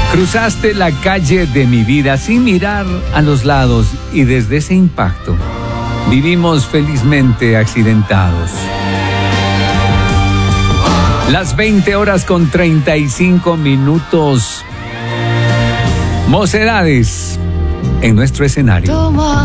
Cruzaste la calle de mi vida sin mirar a los lados y desde ese impacto vivimos felizmente accidentados. Las 20:35. Mocedades en nuestro escenario. Toma